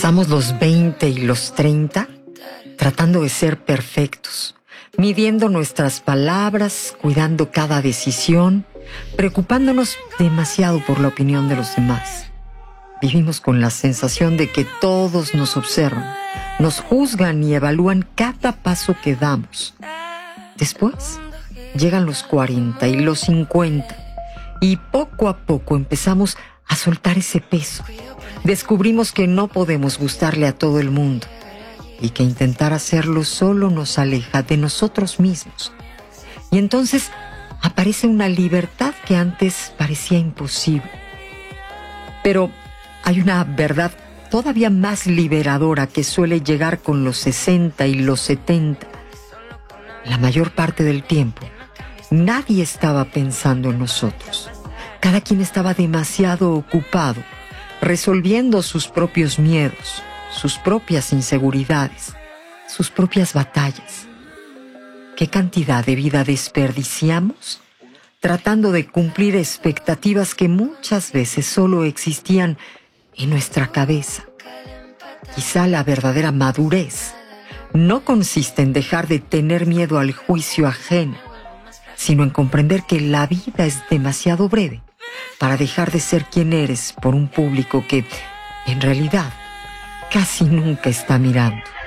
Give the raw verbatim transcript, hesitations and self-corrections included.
Pasamos los veinte y los treinta tratando de ser perfectos, midiendo nuestras palabras, cuidando cada decisión, preocupándonos demasiado por la opinión de los demás. Vivimos con la sensación de que todos nos observan, nos juzgan y evalúan cada paso que damos. Después llegan los cuarenta y los cincuenta y poco a poco empezamos a soltar ese peso. Descubrimos que no podemos gustarle a todo el mundo y que intentar hacerlo solo nos aleja de nosotros mismos. Y entonces aparece una libertad que antes parecía imposible. Pero hay una verdad todavía más liberadora que suele llegar con los sesenta y los setenta. La mayor parte del tiempo, nadie estaba pensando en nosotros. Cada quien estaba demasiado ocupado, resolviendo sus propios miedos, sus propias inseguridades, sus propias batallas. ¿Qué cantidad de vida desperdiciamos tratando de cumplir expectativas que muchas veces solo existían en nuestra cabeza? Quizá la verdadera madurez no consiste en dejar de tener miedo al juicio ajeno, sino en comprender que la vida es demasiado breve para dejar de ser quien eres por un público que, en realidad, casi nunca está mirando.